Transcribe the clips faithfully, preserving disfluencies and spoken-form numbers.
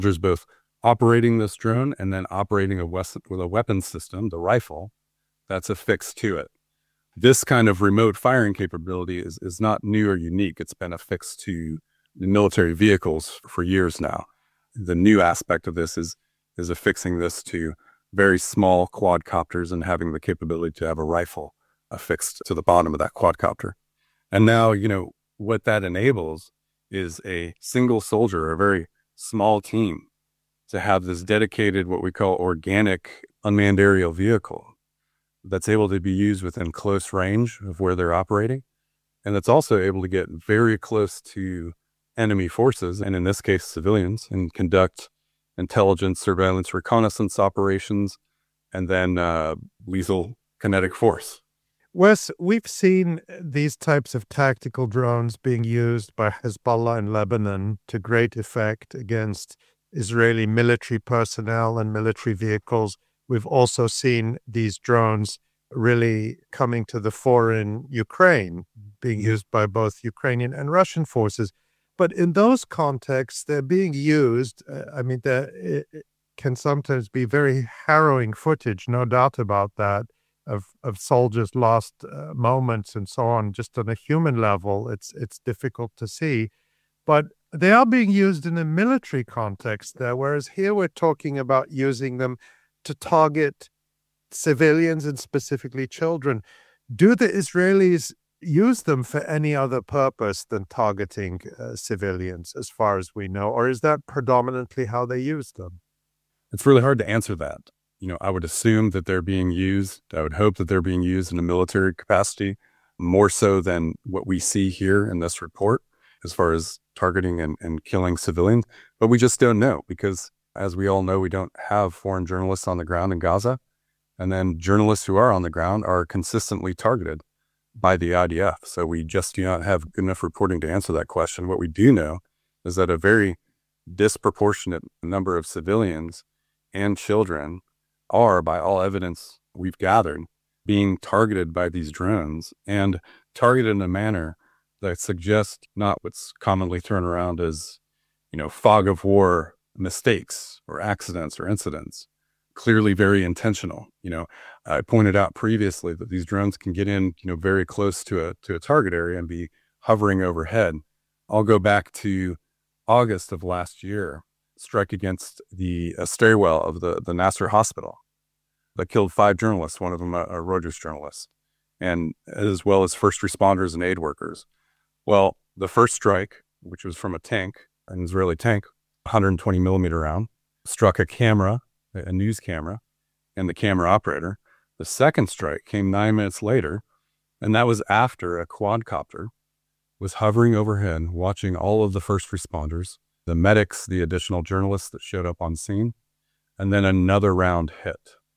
There's both operating this drone and then operating a wes- with a weapon system, the rifle, that's affixed to it. This kind of remote firing capability is, is not new or unique. It's been affixed to the military vehicles for years now. The new aspect of this is, is affixing this to very small quadcopters and having the capability to have a rifle affixed to the bottom of that quadcopter. And now, you know, what that enables is a single soldier, a very small team, to have this dedicated, what we call organic unmanned aerial vehicle that's able to be used within close range of where they're operating. And that's also able to get very close to enemy forces, and in this case, civilians, and conduct intelligence, surveillance, reconnaissance operations, and then uh, lethal kinetic force. Wes, we've seen these types of tactical drones being used by Hezbollah in Lebanon to great effect against Israeli military personnel and military vehicles. We've also seen these drones really coming to the fore in Ukraine, being used by both Ukrainian and Russian forces. But in those contexts, they're being used. Uh, I mean, it can sometimes be very harrowing footage, no doubt about that, of, of soldiers' lost uh, moments and so on. Just on a human level, it's it's difficult to see. But they are being used in a military context there, whereas here we're talking about using them to target civilians and specifically children. Do the Israelis use them for any other purpose than targeting uh, civilians, as far as we know? Or is that predominantly how they use them? It's really hard to answer that. You know, I would assume that they're being used. I would hope that they're being used in a military capacity, more so than what we see here in this report, as far as targeting and, and killing civilians. But we just don't know because, as we all know, we don't have foreign journalists on the ground in Gaza. And then journalists who are on the ground are consistently targeted by the I D F. So we just do not have good enough reporting to answer that question. What we do know is that a very disproportionate number of civilians and children are, by all evidence we've gathered, being targeted by these drones, and targeted in a manner that suggests not what's commonly thrown around as, you know, fog of war mistakes or accidents or incidents. Clearly very intentional. You know, I pointed out previously that these drones can get in, you know, very close to a to a target area and be hovering overhead. I'll go back to August of last year, strike against the uh, stairwell of the, the Nasser hospital that killed five journalists, one of them a, a Reuters journalist, and as well as first responders and aid workers. Well, the first strike, which was from a tank, an Israeli tank, one hundred twenty millimeter round, struck a camera, a news camera, and the camera operator. The second strike came nine minutes later, and that was after a quadcopter was hovering overhead, watching all of the first responders, the medics, the additional journalists that showed up on scene, and then another round hit.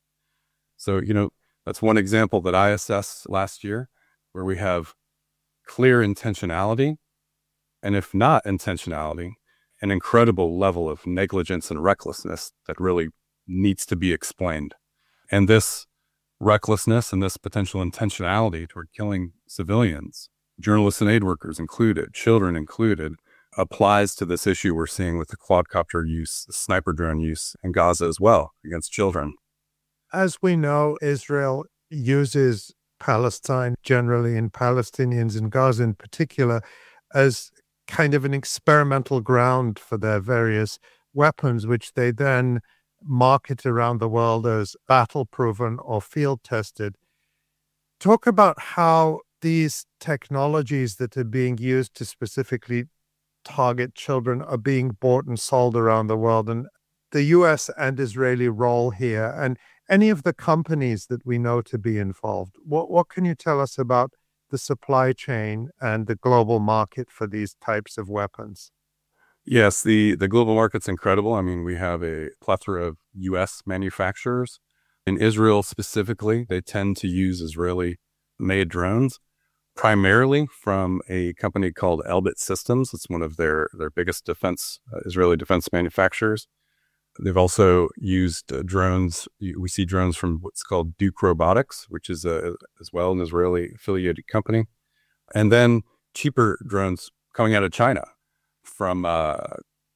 So, you know, that's one example that I assessed last year, where we have clear intentionality, and if not intentionality, an incredible level of negligence and recklessness that really needs to be explained. And this recklessness and this potential intentionality toward killing civilians, journalists and aid workers included, children included, applies to this issue we're seeing with the quadcopter use, the sniper drone use in Gaza as well against children. As we know, Israel uses Palestine generally, and Palestinians in Gaza in particular, as kind of an experimental ground for their various weapons, which they then market around the world as battle-proven or field-tested. Talk about how these technologies that are being used to specifically target children are being bought and sold around the world, and the U S and Israeli role here, and any of the companies that we know to be involved. What, what can you tell us about the supply chain and the global market for these types of weapons? Yes, the, the global market's incredible. I mean, we have a plethora of U S manufacturers. In Israel specifically, they tend to use Israeli-made drones, primarily from a company called Elbit Systems. It's one of their, their biggest defense, uh, Israeli defense manufacturers. They've also used uh, drones. We see drones from what's called Duke Robotics, which is a, as well an Israeli affiliated company. And then cheaper drones coming out of China from uh,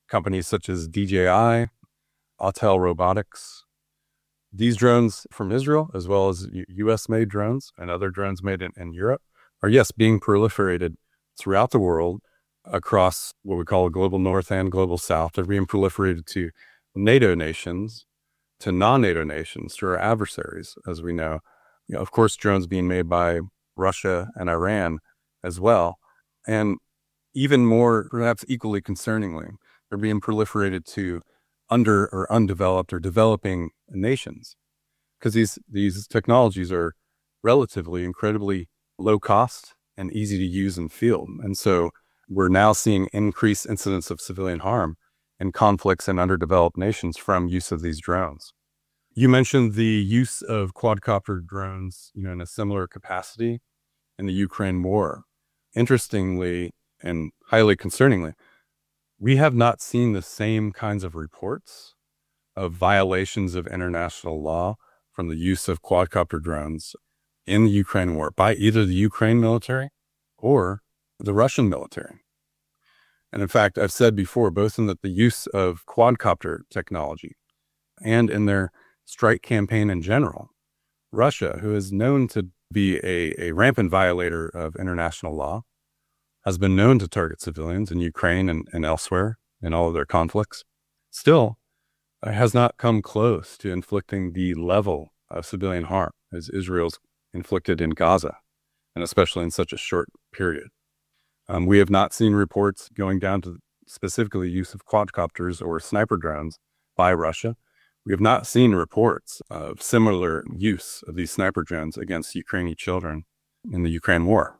companies such as D J I, Autel Robotics. These drones from Israel, as well as U S-made drones and other drones made in, in Europe, are, yes, being proliferated throughout the world across what we call global north and global south. They're being proliferated to NATO nations, to non-NATO nations, to our adversaries, as we know. You know, of course, drones being made by Russia and Iran as well. And even more, perhaps equally concerningly, they're being proliferated to under or undeveloped or developing nations, because these, these technologies are relatively incredibly low cost and easy to use in field. And so we're now seeing increased incidents of civilian harm in conflicts in underdeveloped nations from use of these drones. You mentioned the use of quadcopter drones, you know, in a similar capacity in the Ukraine war. Interestingly and highly concerningly, we have not seen the same kinds of reports of violations of international law from the use of quadcopter drones in the Ukraine war by either the Ukraine military or the Russian military. And in fact, I've said before, both in the, the use of quadcopter technology and in their strike campaign in general, Russia, who is known to be a, a rampant violator of international law, has been known to target civilians in Ukraine and, and elsewhere in all of their conflicts, still uh, has not come close to inflicting the level of civilian harm as Israel's inflicted in Gaza, and especially in such a short period. Um, we have not seen reports going down to specifically use of quadcopters or sniper drones by Russia. We have not seen reports of similar use of these sniper drones against Ukrainian children in the Ukraine war.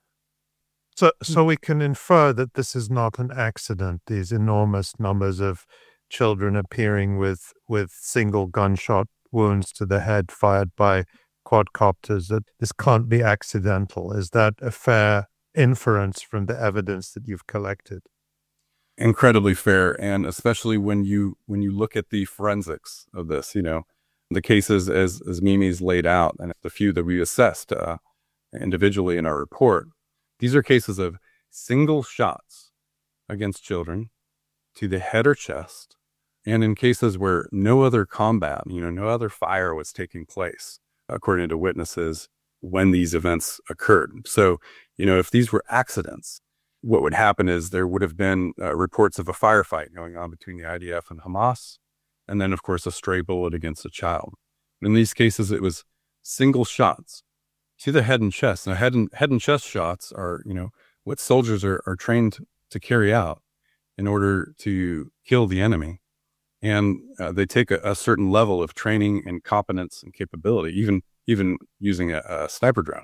So, so we can infer that this is not an accident, these enormous numbers of children appearing with, with single gunshot wounds to the head fired by quadcopters, that this can't be accidental. Is that a fair inference from the evidence that you've collected? Incredibly fair, and especially when you when you look at the forensics of this, you know, the cases as as Mimi's laid out, and the few that we assessed uh, individually in our report, these are cases of single shots against children to the head or chest, and in cases where no other combat, you know, no other fire was taking place, according to witnesses, when these events occurred. So, you know, if these were accidents, what would happen is there would have been uh, reports of a firefight going on between the I D F and Hamas, and then, of course, a stray bullet against a child. In these cases, it was single shots to the head and chest. Now, head and, head and chest shots are, you know, what soldiers are, are trained to carry out in order to kill the enemy. And uh, they take a, a certain level of training and competence and capability, even even using a, a sniper drone.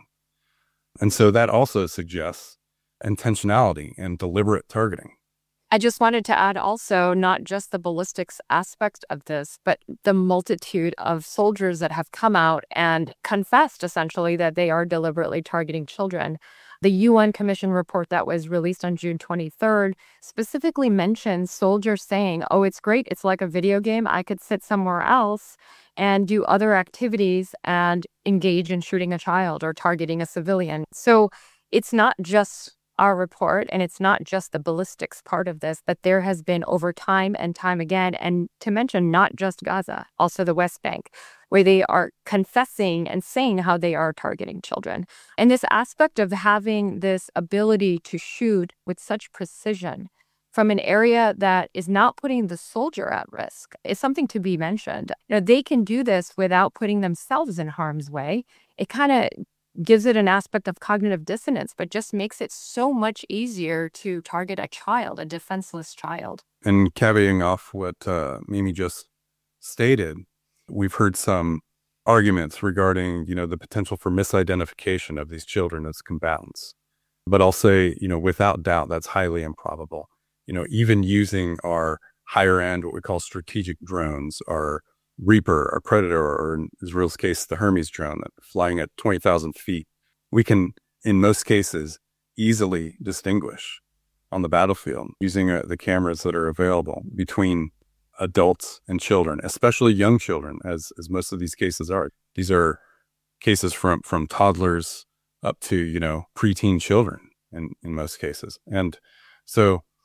And so that also suggests intentionality and deliberate targeting. I just wanted to add also not just the ballistics aspect of this, but the multitude of soldiers that have come out and confessed essentially that they are deliberately targeting children. The U N Commission report that was released on June twenty-third specifically mentions soldiers saying, oh, it's great. It's like a video game. I could sit somewhere else and do other activities and engage in shooting a child or targeting a civilian. So it's not just our report, and it's not just the ballistics part of this, that there has been over time and time again, and to mention not just Gaza, also the West Bank, where they are confessing and saying how they are targeting children. And this aspect of having this ability to shoot with such precision from an area that is not putting the soldier at risk is something to be mentioned. You know, they can do this without putting themselves in harm's way. It kind of gives it an aspect of cognitive dissonance, but just makes it so much easier to target a child, a defenseless child. And caveating off what uh, Mimi just stated, we've heard some arguments regarding, you know, the potential for misidentification of these children as combatants. But I'll say, you know, without doubt, that's highly improbable. You know, even using our higher end, what we call strategic drones, our Reaper, or Predator, or in Israel's case, the Hermes drone that flying at twenty thousand feet, we can, in most cases, easily distinguish on the battlefield using uh, the cameras that are available between adults and children, especially young children, as, as most of these cases are. These are cases from, from toddlers up to, you know, preteen children in, in most cases. And so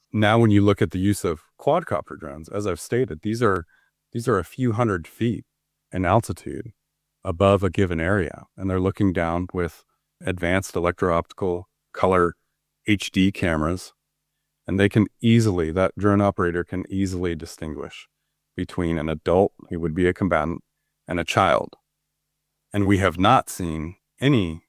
Now, when you look at the use of quadcopter drones, as I've stated, these are these are a few hundred feet in altitude above a given area, and they're looking down with advanced electro-optical color H D cameras, and they can easily, that drone operator can easily distinguish between an adult who would be a combatant and a child. And we have not seen any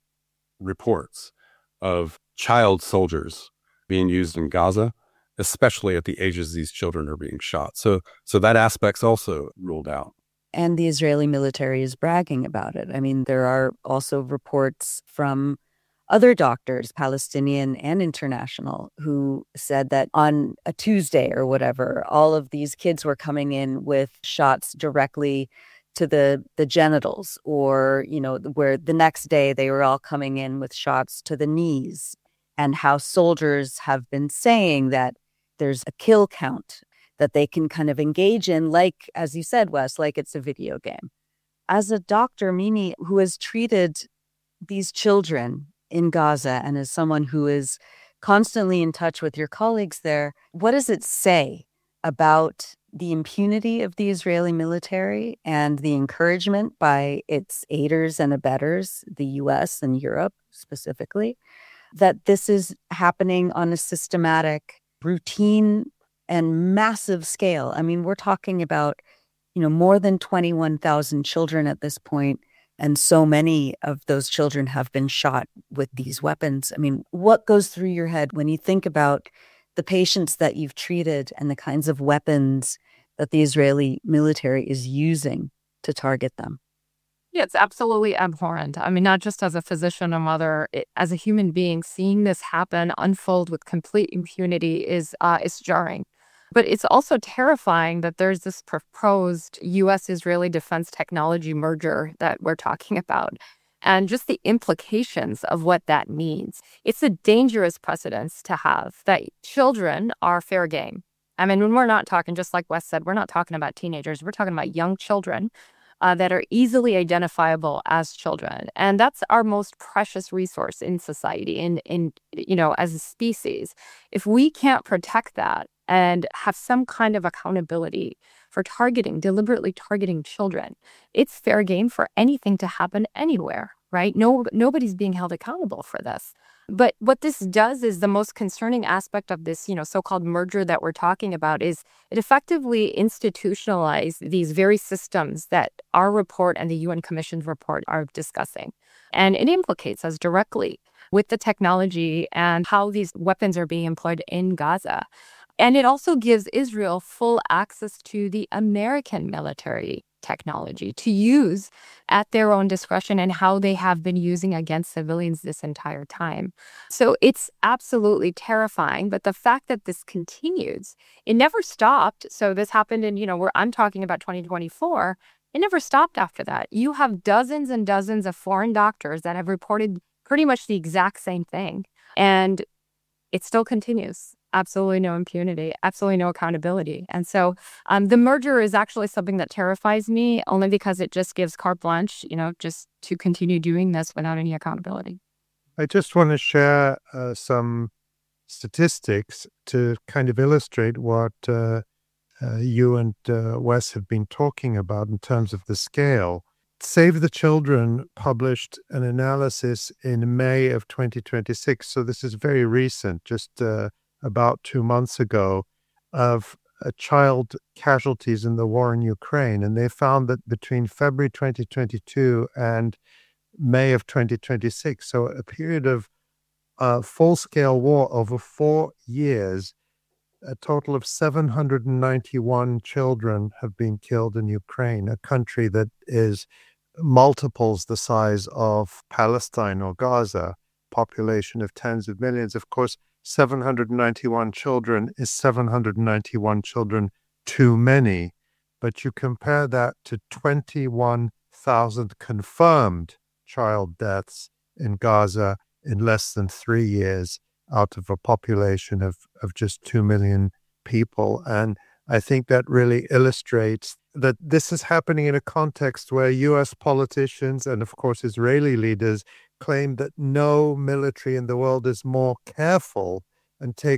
reports of child soldiers being used in Gaza, especially at the ages these children are being shot. So, so that aspect's also ruled out. And the Israeli military is bragging about it. I mean, there are also reports from other doctors, Palestinian and international, who said that on a Tuesday or whatever, all of these kids were coming in with shots directly to the, the genitals, or, you know, where the next day they were all coming in with shots to the knees, and how soldiers have been saying that there's a kill count that they can kind of engage in, like, as you said, Wes, like it's a video game. As a doctor, Mimi, who has treated these children in Gaza and as someone who is constantly in touch with your colleagues there, what does it say about the impunity of the Israeli military and the encouragement by its aiders and abettors, the U S and Europe specifically, that this is happening on a systematic, routine, and massive scale? I mean, we're talking about, you know, more than twenty-one thousand children at this point, and so many of those children have been shot with these weapons. I mean, what goes through your head when you think about the patients that you've treated and the kinds of weapons that the Israeli military is using to target them? Yeah, it's absolutely abhorrent. I mean, not just as a physician, a mother, it, as a human being, seeing this happen, unfold with complete impunity is uh, is jarring. But it's also terrifying that there's this proposed U S-Israeli defense technology merger that we're talking about, and just the implications of what that means. It's a dangerous precedence to have that children are fair game. I mean, when we're not talking, just like Wes said, we're not talking about teenagers. We're talking about young children uh, that are easily identifiable as children. And that's our most precious resource in society, in, in you know, as a species. If we can't protect that and have some kind of accountability for targeting, deliberately targeting children, it's fair game for anything to happen anywhere, right? No, nobody's being held accountable for this. But what this does is the most concerning aspect of this, you know, so-called merger that we're talking about is it effectively institutionalized these very systems that our report and the U N Commission's report are discussing. And it implicates us directly with the technology and how these weapons are being employed in Gaza. And it also gives Israel full access to the American military technology to use at their own discretion, and how they have been using against civilians this entire time. So it's absolutely terrifying. But the fact that this continues, it never stopped. So this happened in, you know, where I'm talking about twenty twenty-four. It never stopped after that. You have dozens and dozens of foreign doctors that have reported pretty much the exact same thing. And it still continues. Absolutely no impunity, absolutely no accountability. And so um, the merger is actually something that terrifies me, only because it just gives carte blanche, you know, just to continue doing this without any accountability. I just want to share uh, some statistics to kind of illustrate what uh, uh, you and uh, Wes have been talking about in terms of the scale. Save the Children published an analysis in May of twenty twenty-six, so this is very recent, just uh, about two months ago, of uh, child casualties in the war in Ukraine. And they found that between February twenty twenty-two and May of twenty twenty-six, so a period of uh, full-scale war over four years, a total of seven hundred ninety-one children have been killed in Ukraine, a country that is multiples the size of Palestine or Gaza, population of tens of millions. Of course, seven hundred ninety-one children is seven hundred ninety-one children too many. But you compare that to twenty-one thousand confirmed child deaths in Gaza in less than three years out of a population of, of just two million people. And I think that really illustrates that this is happening in a context where U S politicians and, of course, Israeli leaders claim that no military in the world is more careful and takes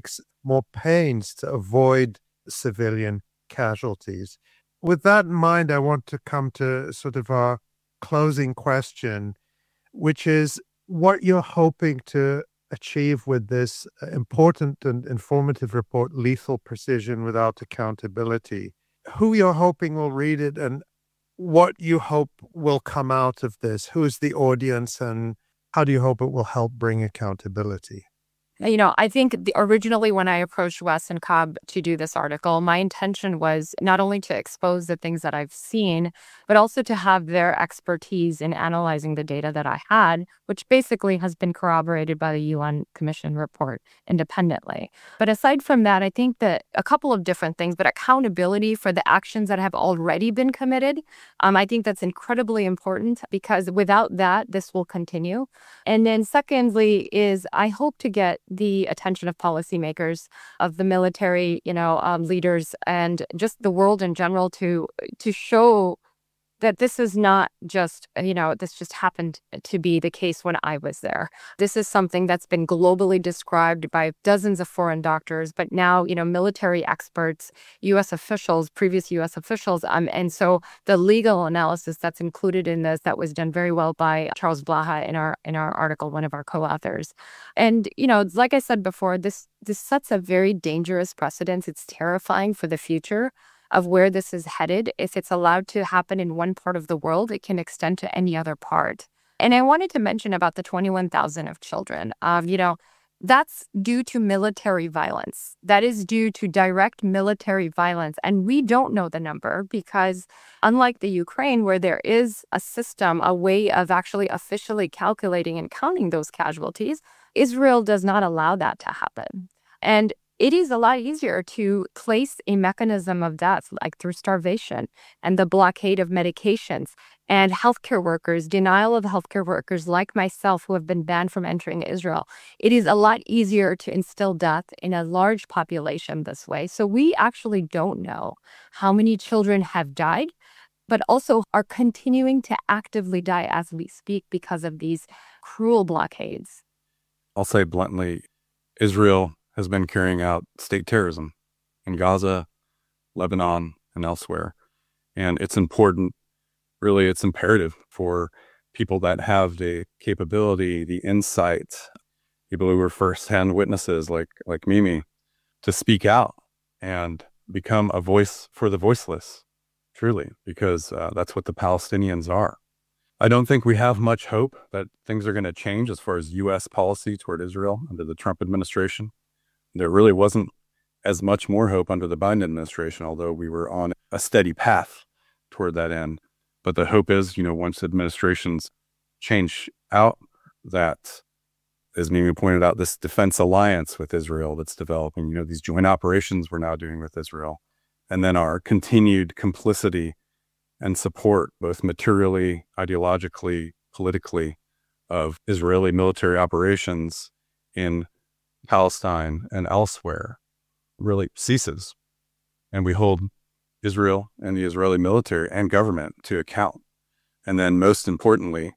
more pains to avoid civilian casualties. With that in mind, I want to come to sort of our closing question, which is what you're hoping to achieve with this important and informative report, Lethal Precision Without Accountability. Who you're hoping will read it and what you hope will come out of this. Who is the audience and how do you hope it will help bring accountability? You know, I think the, originally when I approached Wes and Cobb to do this article, my intention was not only to expose the things that I've seen, but also to have their expertise in analyzing the data that I had, which basically has been corroborated by the U N Commission report independently. But aside from that, I think that a couple of different things, but accountability for the actions that have already been committed, um, I think that's incredibly important because without that, this will continue. And then secondly is I hope to get the attention of policymakers, of the military, you know, um, leaders, and just the world in general to to show that this is not just, you know, this just happened to be the case when I was there. This is something that's been globally described by dozens of foreign doctors, but now, you know, military experts, U S officials, previous U S officials. Um, and so the legal analysis that's included in this, that was done very well by Charles Blaha in our in our article, one of our co-authors. And, you know, like I said before, this this sets a very dangerous precedent. It's terrifying for the future of where this is headed. If it's allowed to happen in one part of the world, it can extend to any other part. And I wanted to mention about the twenty-one thousand of children. Um, you know, that's due to military violence. That is due to direct military violence. And we don't know the number because unlike the Ukraine, where there is a system, a way of actually officially calculating and counting those casualties, Israel does not allow that to happen. And it is a lot easier to place a mechanism of death, like through starvation and the blockade of medications and healthcare workers, denial of healthcare workers like myself who have been banned from entering Israel. It is a lot easier to instill death in a large population this way. So we actually don't know how many children have died, but also are continuing to actively die as we speak because of these cruel blockades. I'll say bluntly, Israel has been carrying out state terrorism in Gaza, Lebanon, and elsewhere. And it's important, really, it's imperative for people that have the capability, the insight, people who were firsthand witnesses like, like Mimi, to speak out and become a voice for the voiceless, truly, because uh, that's what the Palestinians are. I don't think we have much hope that things are going to change as far as U S policy toward Israel under the Trump administration. There really wasn't as much more hope under the Biden administration, although we were on a steady path toward that end. But the hope is, you know, once administrations change out, that, as Mimi pointed out, this defense alliance with Israel that's developing, you know, these joint operations we're now doing with Israel, and then our continued complicity and support, both materially, ideologically, politically, of Israeli military operations in Palestine and elsewhere really ceases. And we hold Israel and the Israeli military and government to account. And then most importantly,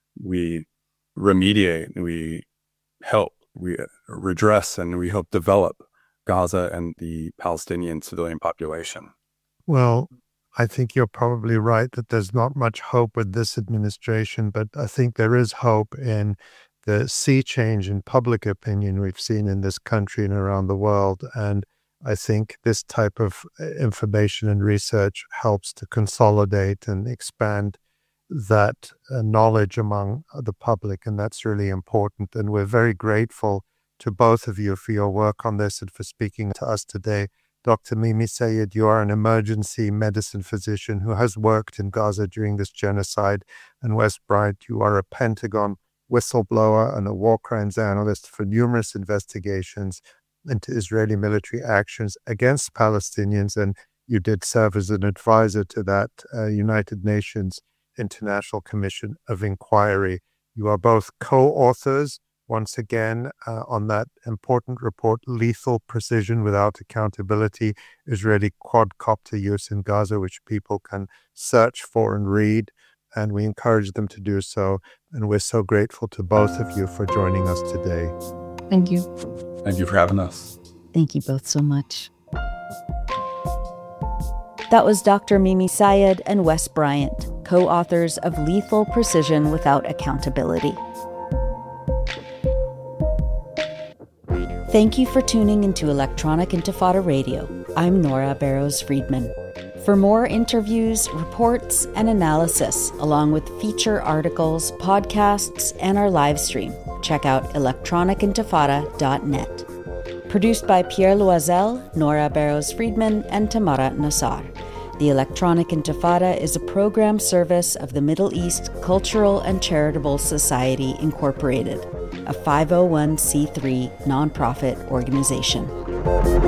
we remediate, we help, we redress, and we help develop Gaza and the Palestinian civilian population. Well, I think you're probably right that there's not much hope with this administration, but I think there is hope in the sea change in public opinion we've seen in this country and around the world. And I think this type of information and research helps to consolidate and expand that uh, knowledge among the public. And that's really important. And we're very grateful to both of you for your work on this and for speaking to us today. Doctor Mimi Sayed, you are an emergency medicine physician who has worked in Gaza during this genocide. And Wes Bright, you are a Pentagon whistleblower and a war crimes analyst for numerous investigations into Israeli military actions against Palestinians. And you did serve as an advisor to that uh, United Nations International Commission of Inquiry. You are both co-authors, once again, uh, on that important report, Lethal Precision Without Accountability, Israeli quadcopter use in Gaza, which people can search for and read. And we encourage them to do so. And we're so grateful to both of you for joining us today. Thank you. Thank you for having us. Thank you both so much. That was Doctor Mimi Syed and Wes Bryant, co-authors of Lethal Precision Without Accountability. Thank you for tuning into Electronic Intifada Radio. I'm Nora Barrows-Friedman. For more interviews, reports, and analysis, along with feature articles, podcasts, and our live stream, check out electronic intifada dot net. Produced by Pierre Loisel, Nora Barrows-Friedman, and Tamara Nassar. The Electronic Intifada is a program service of the Middle East Cultural and Charitable Society, Incorporated, a five oh one c three nonprofit organization.